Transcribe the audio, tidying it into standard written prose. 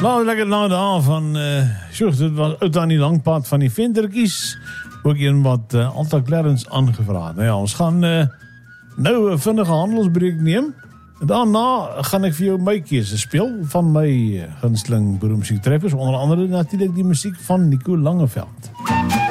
Nou, lekker nou de aan van... het was uit aan die langpad van die Vinterkies. Ook een wat Alta Clarence aangevraagd. Nou ja, ons gaan nou een vinnige handelsbreek nemen. Daarna ga ik voor jou my keuze speel van my gunsteling beroemdmuziektreffers. Onder andere natuurlijk die muziek van Nico Langeveld.